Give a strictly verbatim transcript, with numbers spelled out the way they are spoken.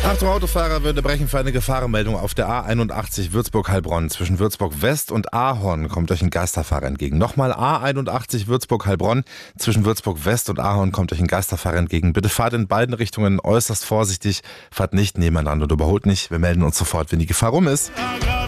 Achtung, Autofahrer, wir unterbrechen für eine Gefahrenmeldung auf der A einundachtzig Würzburg-Heilbronn. Zwischen Würzburg-West und Ahorn kommt euch ein Geisterfahrer entgegen. Nochmal A einundachtzig Würzburg-Heilbronn. Zwischen Würzburg-West und Ahorn kommt euch ein Geisterfahrer entgegen. Bitte fahrt in beiden Richtungen äußerst vorsichtig. Fahrt nicht nebeneinander und überholt nicht. Wir melden uns sofort, wenn die Gefahr rum ist.